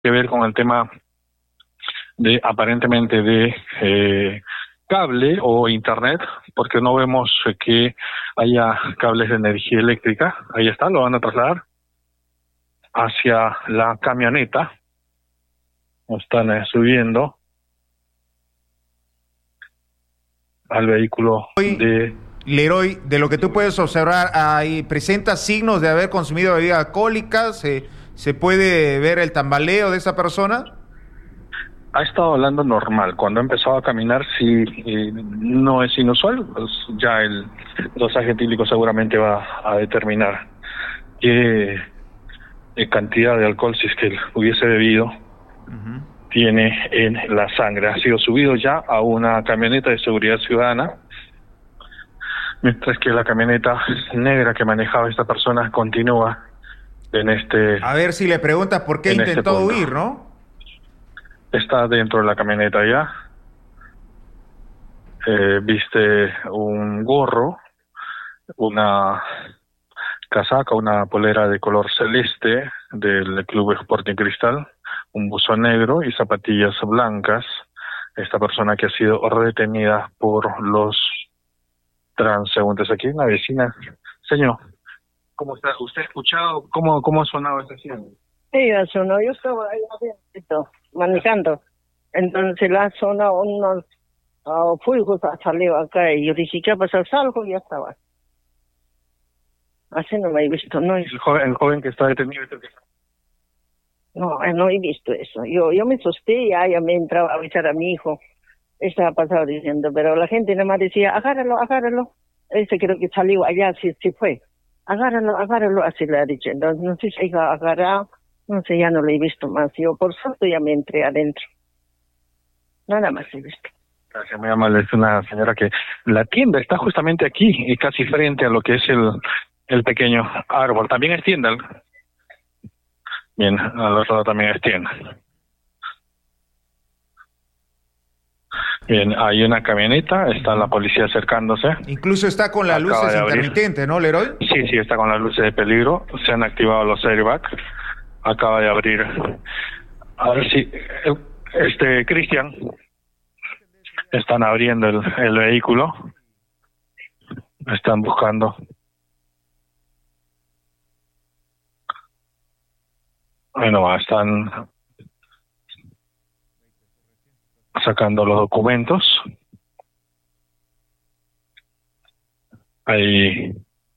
que ver con el tema de aparentemente de cable o internet, porque no vemos que haya cables de energía eléctrica. Ahí está, lo van a trasladar hacia la camioneta. Están subiendo al vehículo Hoy, de... Leroy, de lo que tú puedes observar, ahí presenta signos de haber consumido bebidas alcohólicas. ¿Se puede ver el tambaleo de esa persona? Ha estado hablando normal. Cuando ha empezado a caminar, sí, no es inusual. Pues ya el dosaje etílico seguramente va a determinar qué cantidad de alcohol, si es que él hubiese bebido, tiene en la sangre. Ha sido subido ya a una camioneta de seguridad ciudadana, mientras que la camioneta negra que manejaba esta persona continúa en A ver si le preguntas por qué este intentó punto. huir, ¿no? Está dentro de la camioneta ya. Viste un gorro, una casaca, una polera de color celeste del Club Sporting Cristal, un buzo negro y zapatillas blancas. Esta persona que ha sido retenida por los transeúntes. Aquí una vecina. Señor, ¿cómo está? ¿Usted ha escuchado cómo ha sonado esta acción? Sí, la sonó, yo estaba ahí adentro, manejando. Entonces la zona unos fuegos salió acá y yo dije, ¿qué pasa? Salgo y ya estaba. Así no me he visto, no, El joven que está detenido. no he visto eso. Yo me asusté, ya me entraba a avisar a mi hijo. Estaba pasado diciendo, pero la gente nada más decía, agárralo. Ese creo que salió allá, sí fue. Agárralo, así le ha dicho. Entonces no sé si iba a agarrar, no sé, ya no lo he visto más. Yo por suerte ya me entré adentro. Nada más he visto. Gracias, muy amable. Es una señora que la tienda está justamente aquí y casi frente a lo que es el pequeño árbol. También es tienda. Bien, al otro lado también es tienda. Bien, hay una camioneta, está la policía acercándose. Incluso está con las luces intermitentes, ¿no, Leroy? Sí, está con las luces de peligro. Se han activado los airbags. Acaba de abrir. A ver si... Cristian. Están abriendo el vehículo. Están buscando. Bueno, están sacando los documentos. Hay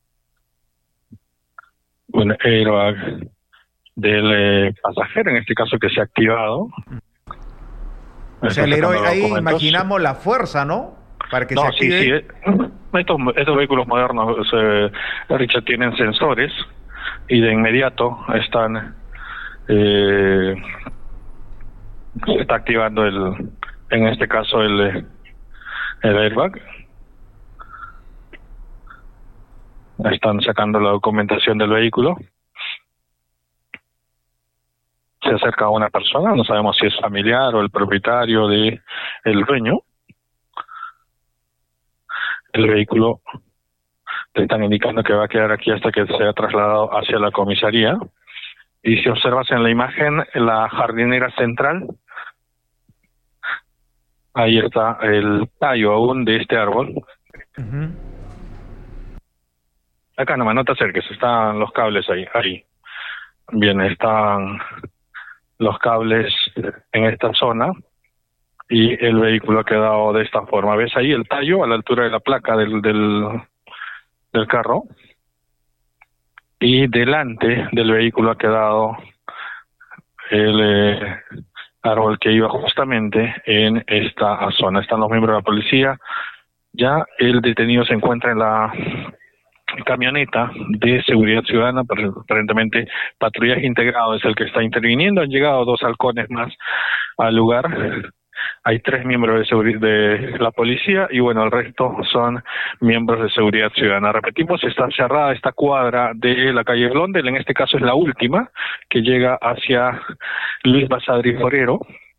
un airbag del pasajero, en este caso, que se ha activado. O sea, Leroy, ahí imaginamos la fuerza, ¿no? Para que se active. Sí. Estos vehículos modernos, Richard, tienen sensores y de inmediato están... se está activando en este caso el airbag. Están sacando la documentación del vehículo. Se acerca a una persona, no sabemos si es familiar o el propietario de el dueño. El vehículo le están indicando que va a quedar aquí hasta que sea trasladado hacia la comisaría. Y si observas en la imagen la jardinera central, ahí está el tallo aún de este árbol. Acá nomás, no te acerques, están los cables ahí. Bien, están los cables en esta zona y el vehículo ha quedado de esta forma. ¿Ves ahí el tallo a la altura de la placa del carro? Y delante del vehículo ha quedado el árbol que iba justamente en esta zona. Están los miembros de la policía. Ya el detenido se encuentra en la camioneta de seguridad ciudadana, aparentemente patrullaje integrado es el que está interviniendo. Han llegado 2 halcones más al lugar. Hay 3 miembros de la policía y bueno, el resto son miembros de seguridad ciudadana. Repetimos, está cerrada esta cuadra de la calle Blondel, en este caso es la última, que llega hacia Luis Basadre Forero.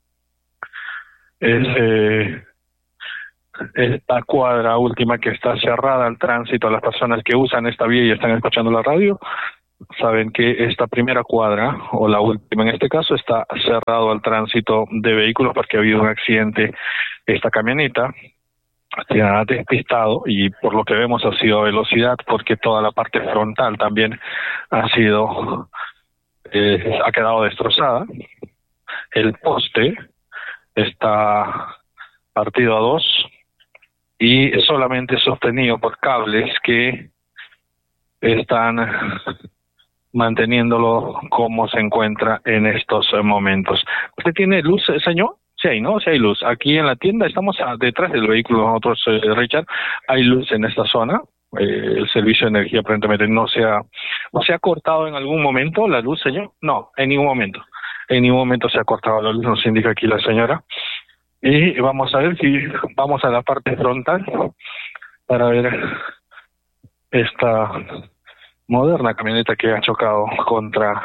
Es esta cuadra última que está cerrada al tránsito, a las personas que usan esta vía y están escuchando la radio. saben que esta primera cuadra, o la última en este caso, está cerrado al tránsito de vehículos porque ha habido un accidente. Esta camioneta se ha despistado y por lo que vemos ha sido a velocidad porque toda la parte frontal también ha sido, ha quedado destrozada. El poste está partido a dos y solamente sostenido por cables que están manteniéndolo como se encuentra en estos momentos. ¿Usted tiene luz, señor? Sí hay, ¿no? Sí hay luz. Aquí en la tienda estamos detrás del vehículo nosotros, Richard. Hay luz en esta zona. El servicio de energía aparentemente no se ha cortado en algún momento la luz, señor. No, en ningún momento. En ningún momento se ha cortado la luz, nos indica aquí la señora. Y vamos a ver si vamos a la parte frontal para ver esta moderna camioneta que ha chocado contra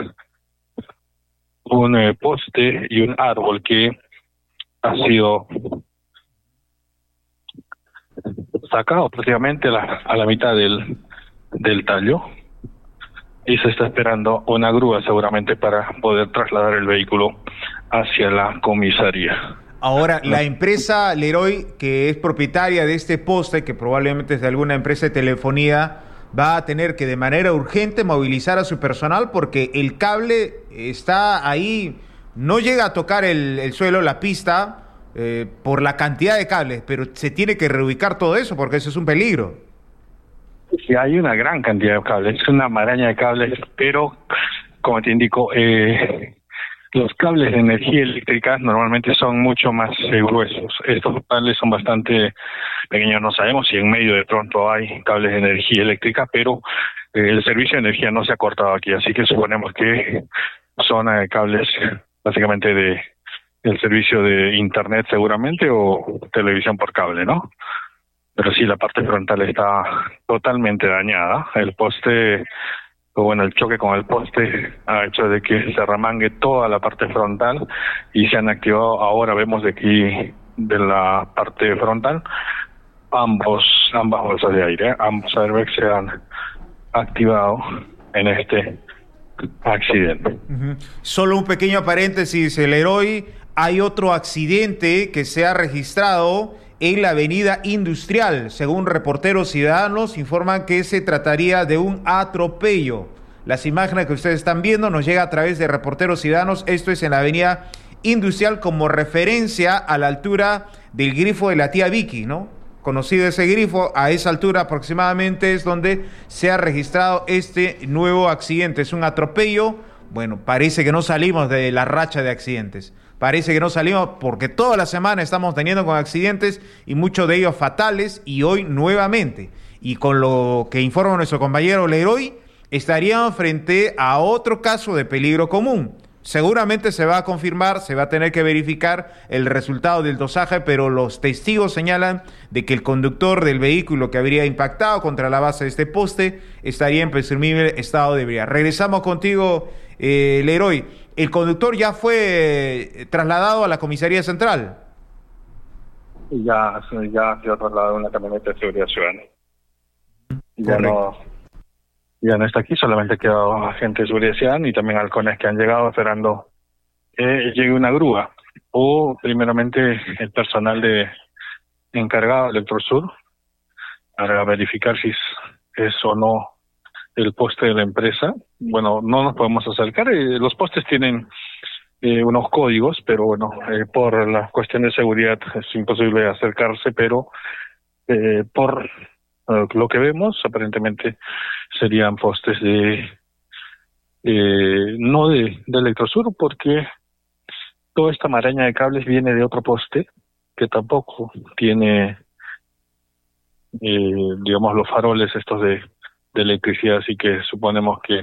un poste y un árbol que ha sido sacado prácticamente a la mitad del tallo y se está esperando una grúa seguramente para poder trasladar el vehículo hacia la comisaría. Ahora, la empresa Leroy, que es propietaria de este poste, que probablemente es de alguna empresa de telefonía, va a tener que de manera urgente movilizar a su personal porque el cable está ahí, no llega a tocar el suelo, la pista, por la cantidad de cables, pero se tiene que reubicar todo eso porque eso es un peligro. Sí, hay una gran cantidad de cables, es una maraña de cables, pero como te indico, los cables de energía eléctrica normalmente son mucho más gruesos. Estos cables son bastante pequeños, no sabemos si en medio de pronto hay cables de energía eléctrica, pero el servicio de energía no se ha cortado aquí, así que suponemos que son cables básicamente del servicio de internet seguramente o televisión por cable, ¿no? Pero sí, la parte frontal está totalmente dañada. El poste, o bueno, el choque con el poste ha hecho de que se remangue toda la parte frontal y se han activado, ahora vemos de aquí, de la parte frontal, ambas bolsas de aire, ambos airbags se han activado en este accidente. Solo un pequeño paréntesis, Leroy, hay otro accidente que se ha registrado en la avenida Industrial. Según reporteros ciudadanos, informan que se trataría de un atropello. Las imágenes que ustedes están viendo nos llega a través de reporteros ciudadanos. Esto es en la avenida Industrial como referencia a la altura del grifo de la tía Vicky, ¿no? Conocido ese grifo, a esa altura aproximadamente es donde se ha registrado este nuevo accidente. Es un atropello. Bueno, parece que no salimos de la racha de accidentes. Parece que no salimos porque toda la semana estamos teniendo con accidentes y muchos de ellos fatales y hoy nuevamente. Y con lo que informa nuestro compañero Leroy, estaríamos frente a otro caso de peligro común. Seguramente se va a confirmar, se va a tener que verificar el resultado del dosaje, pero los testigos señalan de que el conductor del vehículo que habría impactado contra la base de este poste estaría en presumible estado de ebriedad. Regresamos contigo, Leroy. ¿El conductor ya fue trasladado a la comisaría central? Ya ha sido trasladado a una camioneta de seguridad ciudadana. Ya no está aquí, solamente ha quedado agentes de seguridad ciudadana y también halcones que han llegado esperando que llegue una grúa o primeramente el personal encargado de Electrosur para verificar si es o no el poste de la empresa. Bueno, no nos podemos acercar, los postes tienen unos códigos, pero bueno, por la cuestión de seguridad es imposible acercarse, pero por lo que vemos, aparentemente serían postes no de Electrosur, porque toda esta maraña de cables viene de otro poste que tampoco tiene, digamos, los faroles estos de electricidad, así que suponemos que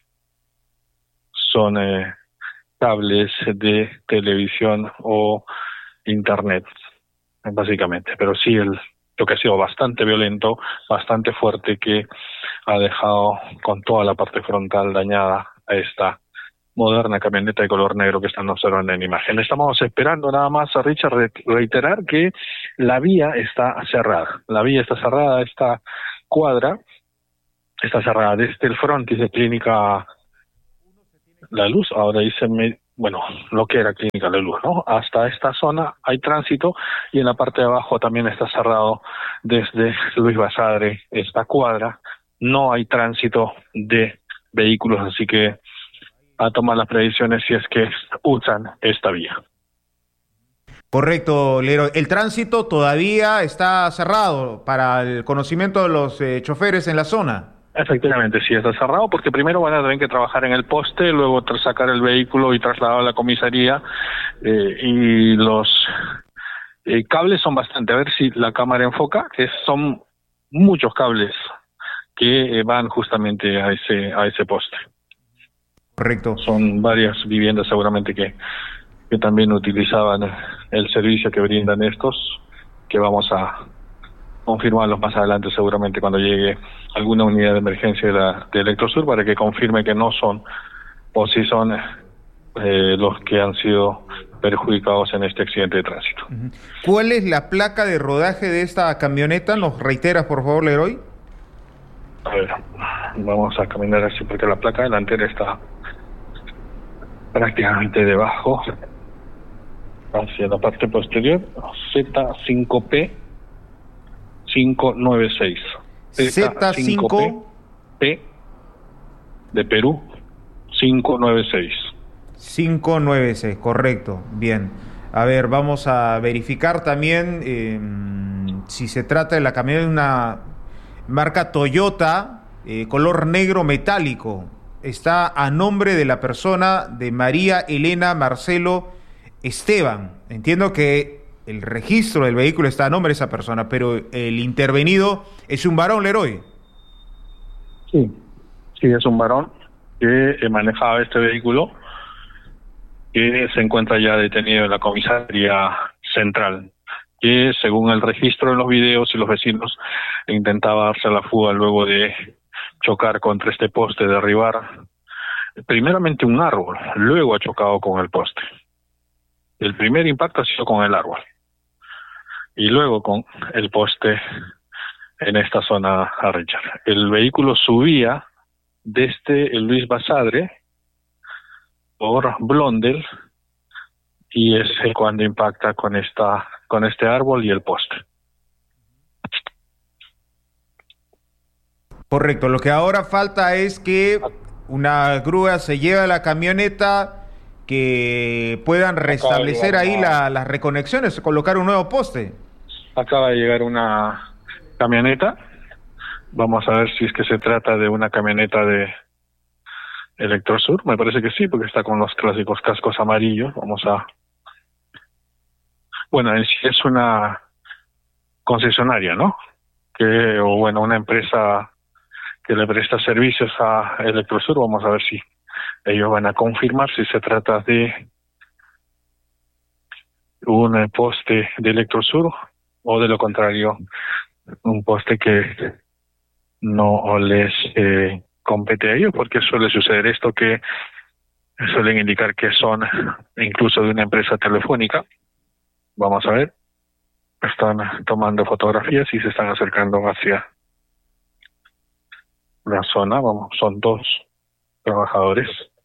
son cables de televisión o internet, básicamente. Pero sí, lo que ha sido bastante violento, bastante fuerte, que ha dejado con toda la parte frontal dañada a esta moderna camioneta de color negro que están observando en imagen. Estamos esperando nada más a Richard reiterar que la vía está cerrada. La vía está cerrada, esta cuadra está cerrada desde el frontis de Clínica La Luz, ahora dice, bueno, lo que era Clínica La Luz, ¿no? Hasta esta zona hay tránsito y en la parte de abajo también está cerrado desde Luis Basadre, esta cuadra, no hay tránsito de vehículos, así que a tomar las previsiones si es que usan esta vía. Correcto, Leroy. El tránsito todavía está cerrado para el conocimiento de los choferes en la zona. Efectivamente, sí está cerrado porque primero van a tener que trabajar en el poste, luego sacar el vehículo y trasladarlo a la comisaría y los cables son bastante. A ver si la cámara enfoca, que son muchos cables que van justamente a ese poste. Correcto. Son varias viviendas seguramente que también utilizaban el servicio que brindan estos, que vamos a confirmarlos más adelante seguramente cuando llegue alguna unidad de emergencia de Electrosur para que confirme que no son o si son los que han sido perjudicados en este accidente de tránsito. ¿Cuál es la placa de rodaje de esta camioneta? ¿Nos reiteras, por favor, Leroy? A ver, vamos a caminar así porque la placa delantera está prácticamente debajo, hacia la parte posterior, Z5P 596. Z5P de Perú 596. 596, correcto. Bien. A ver, vamos a verificar también si se trata de la camioneta de una marca Toyota, color negro metálico. Está a nombre de la persona de María Elena Marcelo Esteban. Entiendo que el registro del vehículo está a nombre de esa persona, pero el intervenido es un varón, Leroy. Sí, es un varón que manejaba este vehículo, que se encuentra ya detenido en la comisaría central, que según el registro de los videos y los vecinos intentaba darse la fuga luego de chocar contra este poste, derribar primeramente un árbol, luego ha chocado con el poste. El primer impacto ha sido con el árbol y luego con el poste en esta zona a Richard. El vehículo subía desde el Luis Basadre por Blondel y es cuando impacta con este árbol y el poste. Correcto, lo que ahora falta es que una grúa se lleve a la camioneta, que puedan restablecer ahí las reconexiones, colocar un nuevo poste. Acaba de llegar una camioneta, vamos a ver si es que se trata de una camioneta de Electrosur, me parece que sí, porque está con los clásicos cascos amarillos. Bueno, en sí es una concesionaria, ¿no? Una empresa que le presta servicios a Electrosur. Vamos a ver si ellos van a confirmar si se trata de un poste de Electrosur o de lo contrario, un poste que no les compete a ellos, porque suele suceder esto, que suelen indicar que son incluso de una empresa telefónica. Vamos a ver, están tomando fotografías y se están acercando hacia la zona. Son dos trabajadores.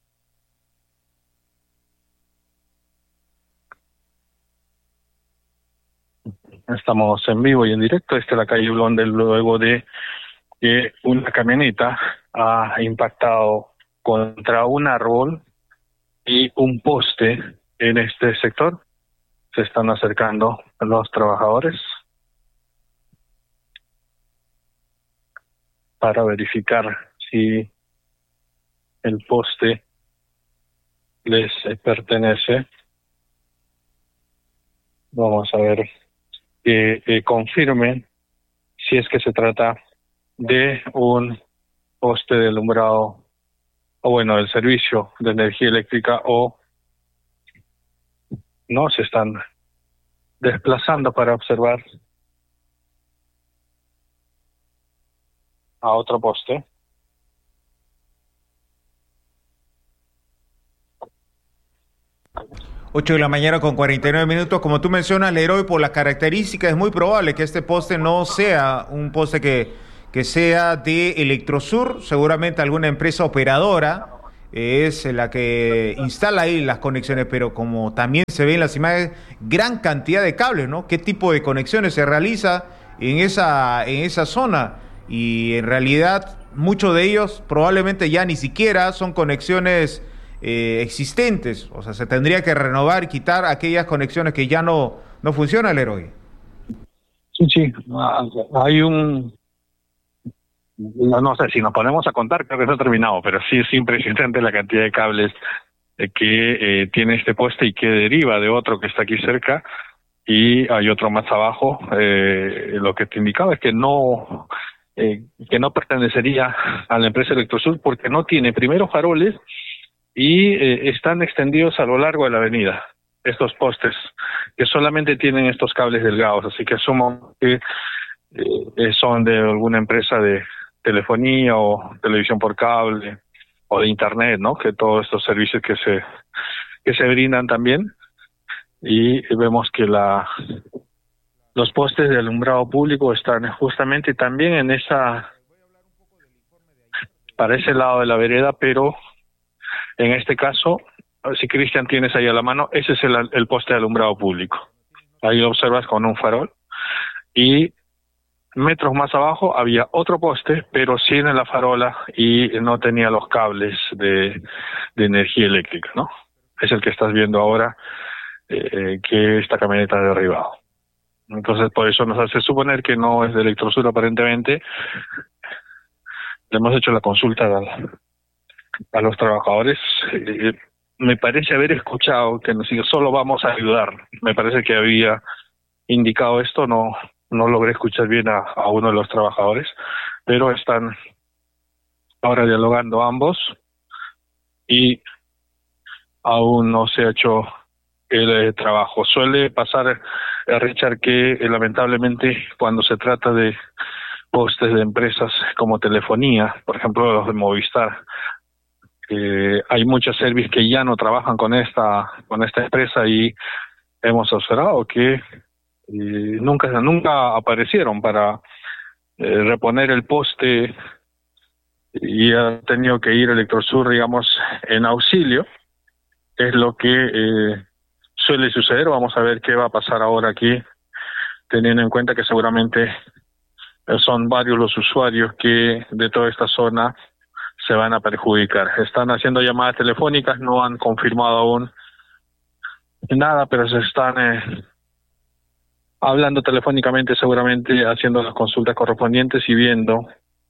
Estamos en vivo y en directo. Esta es la calle Blondel, luego de que una camioneta ha impactado contra un árbol y un poste en este sector. Se están acercando los trabajadores para verificar si el poste les pertenece. Vamos a ver que confirmen si es que se trata de un poste de alumbrado o del servicio de energía eléctrica, o no. Se están desplazando para observar a otro poste. Ocho de la mañana con 49 minutos. Como tú mencionas, Leroy, por las características es muy probable que este poste no sea un poste que que sea de Electrosur, seguramente alguna empresa operadora es la que instala ahí las conexiones, pero como también se ve en las imágenes, gran cantidad de cables, ¿no? ¿Qué tipo de conexiones se realiza en esa zona? Y en realidad muchos de ellos probablemente ya ni siquiera son conexiones existentes, o sea, se tendría que renovar y quitar aquellas conexiones que ya no funcionan, Leroy. Sí, hay no sé, si nos ponemos a contar, creo que está terminado, pero sí es impresionante la cantidad de cables que tiene este poste y que deriva de otro que está aquí cerca, y hay otro más abajo. Lo que te indicaba es que no pertenecería a la empresa Electrosur porque no tiene primero faroles y están extendidos a lo largo de la avenida estos postes, que solamente tienen estos cables delgados, así que asumo que son de alguna empresa de telefonía o televisión por cable o de internet, ¿no? Que todos estos servicios que se brindan también. Y vemos que los postes de alumbrado público están justamente también para ese lado de la vereda, pero en este caso, si Cristian tienes ahí a la mano, ese es el poste de alumbrado público. Ahí lo observas con un farol. Y metros más abajo había otro poste, pero sin la farola y no tenía los cables de energía eléctrica, ¿no? Es el que estás viendo ahora, que esta camioneta ha derribado. Entonces, por eso nos hace suponer que no es de Electrosur aparentemente. Le hemos hecho la consulta a los trabajadores. Me parece haber escuchado que nos dijo, solo vamos a ayudar. Me parece que había indicado esto, no logré escuchar bien a uno de los trabajadores, pero están ahora dialogando ambos y aún no se ha hecho el trabajo. Suele pasar, Richard, que lamentablemente cuando se trata de postes de empresas como telefonía, por ejemplo los de Movistar, hay muchos servicios que ya no trabajan con esta empresa y hemos observado que nunca aparecieron para reponer el poste y ha tenido que ir Electrosur, digamos, en auxilio. Es lo que suele suceder. Vamos a ver qué va a pasar ahora aquí, teniendo en cuenta que seguramente son varios los usuarios que de toda esta zona se van a perjudicar. Están haciendo llamadas telefónicas, no han confirmado aún nada, pero se están hablando telefónicamente, seguramente haciendo las consultas correspondientes y viendo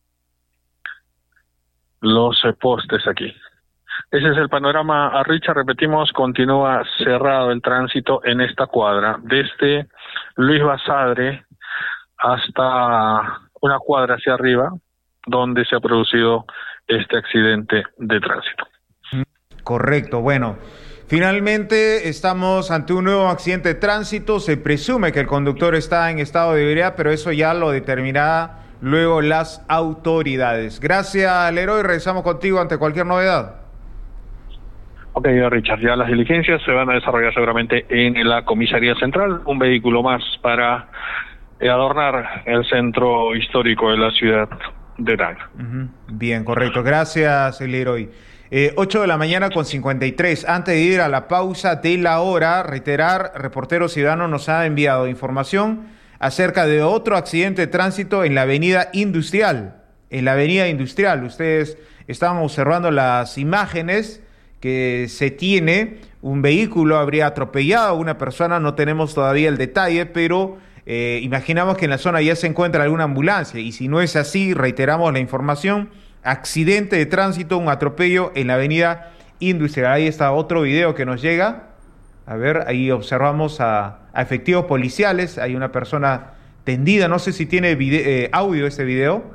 los postes aquí. Ese es el panorama, a Richard. Repetimos, continúa cerrado el tránsito en esta cuadra, desde Luis Basadre hasta una cuadra hacia arriba, donde se ha producido este accidente de tránsito. Correcto, bueno. Finalmente estamos ante un nuevo accidente de tránsito. Se presume que el conductor está en estado de ebriedad, pero eso ya lo determinará luego las autoridades. Gracias, Leroy. Regresamos contigo ante cualquier novedad. Ok, Richard, ya las diligencias se van a desarrollar seguramente en la comisaría central, un vehículo más para adornar el centro histórico de la ciudad de Tacna. Bien, correcto. Gracias, Leroy. 8 de la mañana con 53. Antes de ir a la pausa de la hora, reiterar, Reportero Ciudadano nos ha enviado información acerca de otro accidente de tránsito en la avenida Industrial. Ustedes estaban observando las imágenes que se tiene. Un vehículo habría atropellado a una persona, no tenemos todavía el detalle, pero imaginamos que en la zona ya se encuentra alguna ambulancia, y si no es así, reiteramos la información: accidente de tránsito, un atropello en la avenida Industrial. Ahí está otro video que nos llega. A ver, ahí observamos a efectivos policiales. Hay una persona tendida, no sé si tiene audio este video.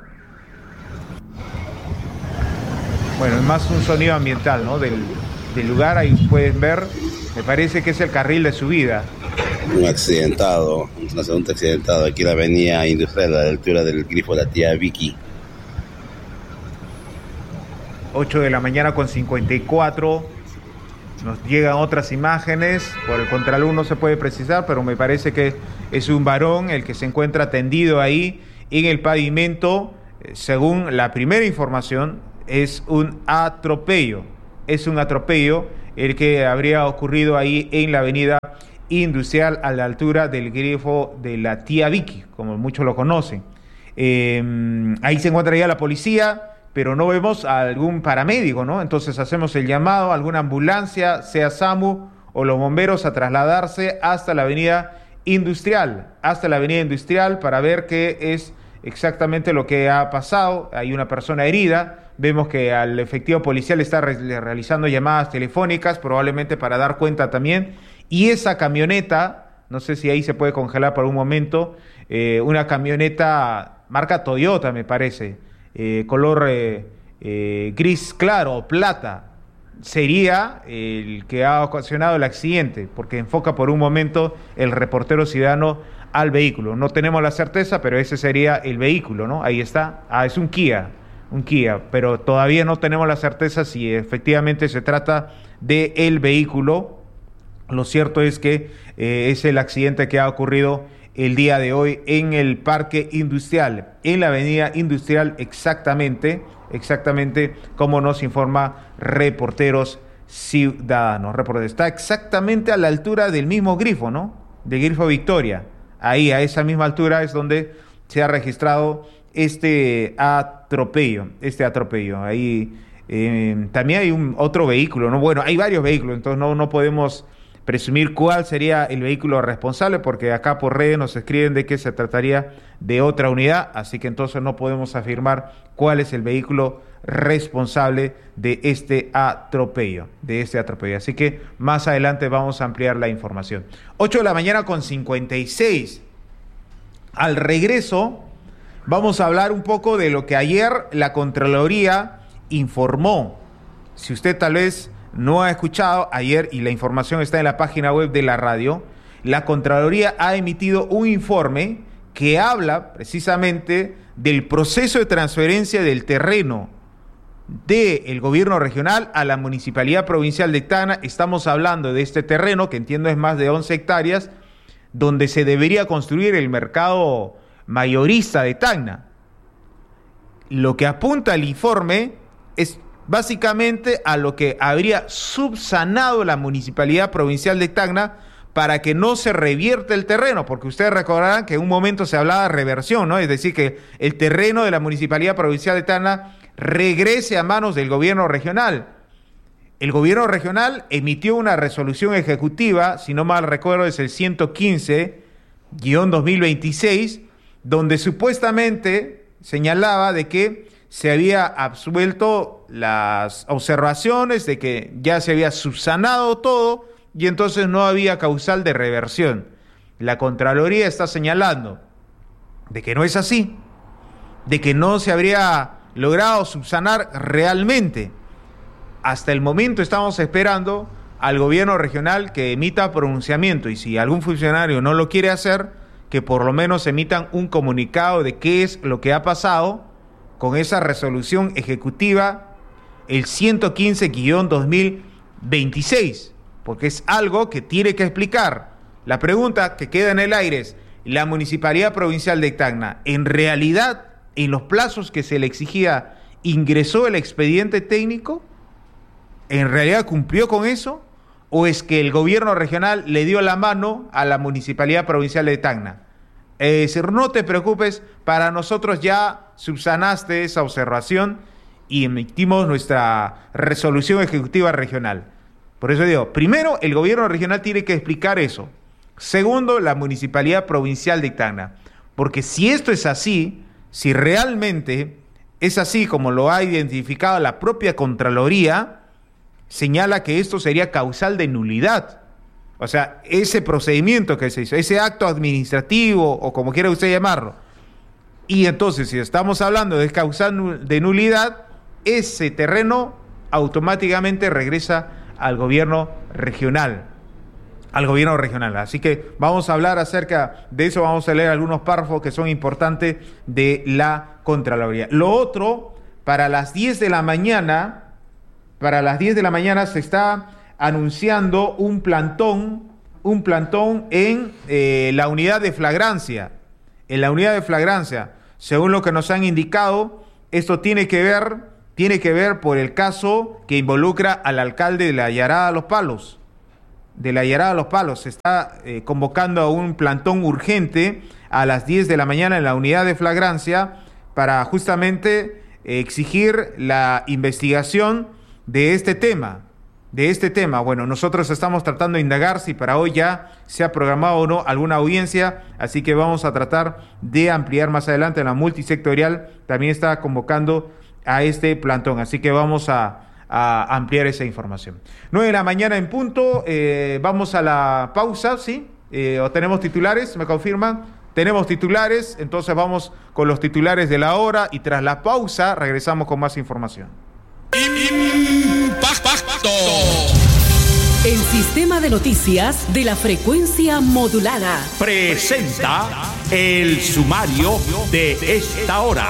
Bueno, es más un sonido ambiental, ¿no? Del lugar, ahí pueden ver, me parece que es el carril de subida. Un accidentado, un transeúnte accidentado aquí en la avenida Industrial, a la altura del grifo de la tía Vicky. 8 de la mañana con 54. Nos llegan otras imágenes. Por el contraluz no se puede precisar, pero me parece que es un varón el que se encuentra tendido ahí en el pavimento según la primera información, es un atropello. Es un atropello el que habría ocurrido ahí en la avenida Industrial a la altura del grifo de la Tía Vicky, como muchos lo conocen. Ahí se encuentra ya la policía, pero no vemos a algún paramédico, ¿no? Entonces hacemos el llamado a alguna ambulancia, sea SAMU o los bomberos, a trasladarse hasta la avenida Industrial, para ver qué es exactamente lo que ha pasado. Hay una persona herida, vemos que al efectivo policial está realizando llamadas telefónicas, probablemente para dar cuenta también, y esa camioneta, no sé si ahí se puede congelar por un momento, una camioneta marca Toyota, me parece, color gris claro o plata, sería el que ha ocasionado el accidente, porque enfoca por un momento el reportero ciudadano al vehículo. No tenemos la certeza, pero ese sería el vehículo, ¿no? Ahí está. Es un Kia, pero todavía no tenemos la certeza si efectivamente se trata de el vehículo. Lo cierto es que es el accidente que ha ocurrido el día de hoy en el Parque Industrial, en la avenida Industrial, exactamente como nos informa Reporteros Ciudadanos. Está exactamente a la altura del mismo grifo, ¿no? Del grifo Victoria. Ahí, a esa misma altura, es donde se ha registrado este atropello. Ahí también hay otro vehículo, ¿no? Bueno, hay varios vehículos, entonces no podemos presumir cuál sería el vehículo responsable, porque acá por redes nos escriben de que se trataría de otra unidad, así que entonces no podemos afirmar cuál es el vehículo responsable de este atropello. Así que más adelante vamos a ampliar la información. 8:56 a.m. Al regreso vamos a hablar un poco de lo que ayer la Contraloría informó. Si usted tal vez no ha escuchado ayer, y la información está en la página web de la radio, la Contraloría ha emitido un informe que habla precisamente del proceso de transferencia del terreno del gobierno regional a la Municipalidad Provincial de Tacna. Estamos hablando de este terreno, que entiendo es más de 11 hectáreas, donde se debería construir el mercado mayorista de Tacna. Lo que apunta el informe es básicamente a lo que habría subsanado la Municipalidad Provincial de Tacna para que no se revierta el terreno, porque ustedes recordarán que en un momento se hablaba de reversión, ¿no? Es decir, que el terreno de la Municipalidad Provincial de Tacna regrese a manos del gobierno regional. El gobierno regional emitió una resolución ejecutiva, si no mal recuerdo es el 115-2026, donde supuestamente señalaba de que se había absuelto las observaciones, de que ya se había subsanado todo y entonces no había causal de reversión. La Contraloría está señalando de que no es así, de que no se habría logrado subsanar realmente. Hasta el momento estamos esperando al gobierno regional que emita pronunciamiento, y si algún funcionario no lo quiere hacer, que por lo menos emitan un comunicado de qué es lo que ha pasado con esa resolución ejecutiva, el 115-2026, porque es algo que tiene que explicar. La pregunta que queda en el aire es: ¿la Municipalidad Provincial de Tacna, en realidad, en los plazos que se le exigía, ingresó el expediente técnico? ¿En realidad cumplió con eso? ¿O es que el gobierno regional le dio la mano a la Municipalidad Provincial de Tacna? No te preocupes, para nosotros ya subsanaste esa observación y emitimos nuestra resolución ejecutiva regional. Por eso digo, primero, el gobierno regional tiene que explicar eso. Segundo, la Municipalidad Provincial de Tacna. Porque si esto es así, si realmente es así como lo ha identificado la propia Contraloría, señala que esto sería causal de nulidad. O sea, ese procedimiento que se hizo, ese acto administrativo o como quiera usted llamarlo. Y entonces, si estamos hablando de causal de nulidad, ese terreno automáticamente regresa al gobierno regional. Así que vamos a hablar acerca de eso, vamos a leer algunos párrafos que son importantes de la Contraloría. Lo otro, para las 10 de la mañana se está anunciando un plantón en la unidad de flagrancia. En la unidad de flagrancia Según lo que nos han indicado, esto tiene que ver por el caso que involucra al alcalde de la Yarada Los Palos. Se está convocando a un plantón urgente a las 10 de la mañana en la unidad de flagrancia para justamente exigir la investigación de este tema. Bueno, nosotros estamos tratando de indagar si para hoy ya se ha programado o no alguna audiencia, así que vamos a tratar de ampliar más adelante. La multisectorial también está convocando a este plantón, así que vamos a ampliar esa información. 9 de la mañana en punto, vamos a la pausa, ¿sí? ¿O tenemos titulares? ¿Me confirman? Tenemos titulares, entonces vamos con los titulares de la hora y tras la pausa regresamos con más información. Impacto. El sistema de noticias de la frecuencia modulada presenta el sumario de esta hora.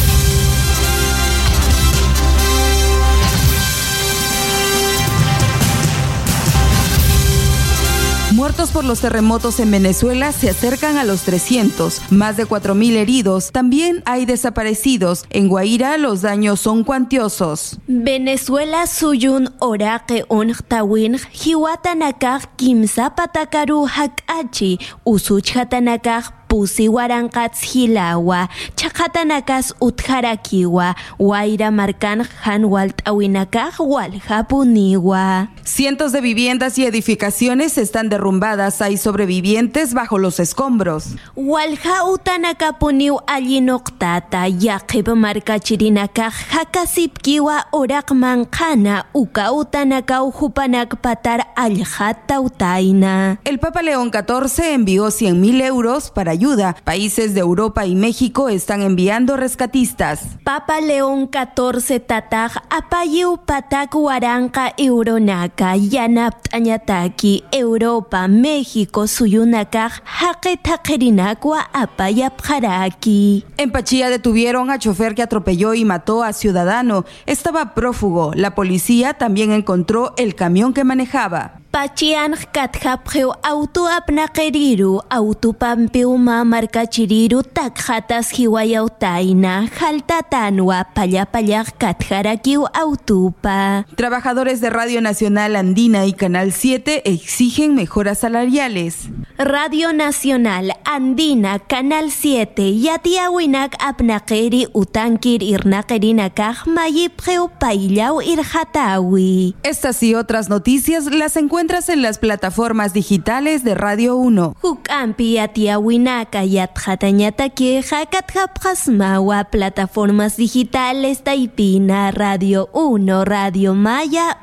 Muertos por los terremotos en Venezuela se acercan a los 300, más de 4.000 heridos. También hay desaparecidos. En Guaira los daños son cuantiosos. Venezuela suyun orake tawin hiwatanakaj kimsa patakaru hakachi usuchhatanakaj pusi waranqats hilawa chaqatanakas utjarakiwa Guaira marcan hanwalt awinakaj waljapuniwa. Cientos de viviendas y edificaciones están derrumbadas. Hay sobrevivientes bajo los escombros. Walja utanakapuniw allinoqtata yaqib markachirinakaj hakasipkiwa orakmankana uka utanakaw hupanak patar aljata utaina. El Papa León XIV envió 100.000 euros para ayuda. Países de Europa y México están enviando rescatistas. Papa León XIV tataj apayiw patak waranqa euronaka yanapt añataki Europa, México suyunakaj haqetaqerinakwa apayapjaraki. En Pachía detuvieron a chofer que atropelló y mató a ciudadano. Estaba prófugo. La policía también encontró el camión que manejaba. Pachian katjapjeu autoapnaqeriru autopampiuma markachiriru takjatas hiwayautaina jaltatanwa payapayaj katjarakiu autopa. Trabajadores de Radio Nacional Andina y Canal 7 exigen mejoras salariales. Radio Nacional Andina Canal 7 yatiawinak apnaqeri utankir irnaqerinakaj mayipjeu pailau irjatawi. Estas y otras noticias las encuentras en las plataformas digitales de Radio 1. Hukampi yatiawinaka yatjatañatakeja katjapjasmawa plataformas digitales Taipina, Radio 1, Radio Maya,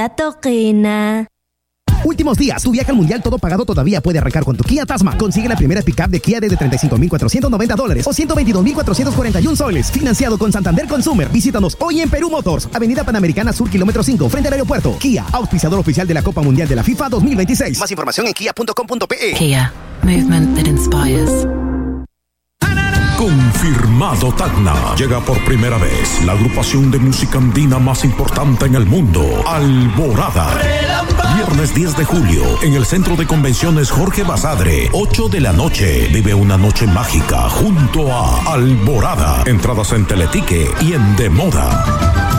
Uxatoquena. Últimos días, tu viaje al mundial todo pagado todavía puede arrancar con tu Kia Tasma. Consigue la primera pick-up de Kia desde $35,490 o $122,441 soles. Financiado con Santander Consumer. Visítanos hoy en Perú Motors, Avenida Panamericana Sur, kilómetro 5, frente al aeropuerto. Kia, auspiciador oficial de la Copa Mundial de la FIFA 2026. Más información en kia.com.pe. Kia, movement that inspires. Confirmado Tacna. Llega por primera vez la agrupación de música andina más importante en el mundo, Alborada. Viernes 10 de julio, en el Centro de Convenciones Jorge Basadre, 8 de la noche. Vive una noche mágica junto a Alborada. Entradas en Teletique y en De Moda.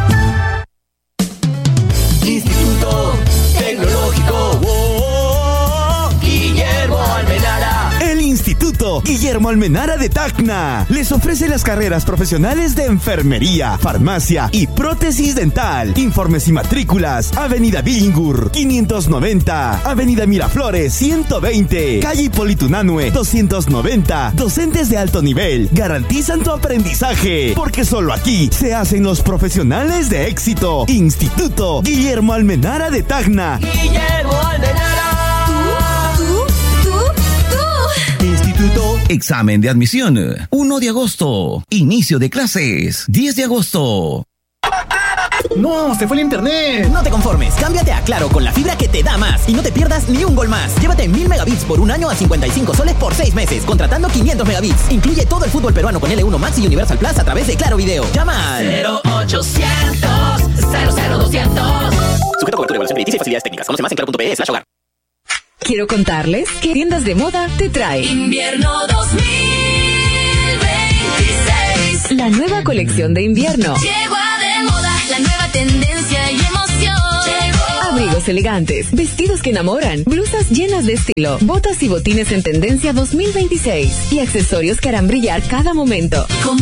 Instituto Tecnológico Guillermo Almenara. El Instituto Guillermo Almenara de Tacna les ofrece las carreras profesionales de enfermería, farmacia y prótesis dental. Informes y matrículas: Avenida Billingur 590, Avenida Miraflores 120, Calle Hipólito Unanue 290. Docentes de alto nivel garantizan tu aprendizaje, porque solo aquí se hacen los profesionales de éxito. Instituto Guillermo Almenara de Tacna. Guillermo Almenara. Instituto Examen de Admisión. 1 de agosto. Inicio de clases. 10 de agosto. ¡No! ¡Se fue el internet! No te conformes. Cámbiate a Claro con la fibra que te da más. Y no te pierdas ni un gol más. Llévate 1000 megabits por un año a 55 soles por 6 meses. Contratando 500 megabits. Incluye todo el fútbol peruano con L1 Max y Universal Plus a través de Claro Video. Llama al 0800 00200. Sujeto a cobertura, evaluación crediticia y facilidades técnicas. Conoce más en claro.pe/hogar. Quiero contarles que Tiendas de Moda te trae Invierno 2026. la nueva colección de invierno. Llegó de moda, la nueva tendencia y emoción. Abrigos elegantes, vestidos que enamoran, blusas llenas de estilo, botas y botines en tendencia 2026 y accesorios que harán brillar cada momento. Con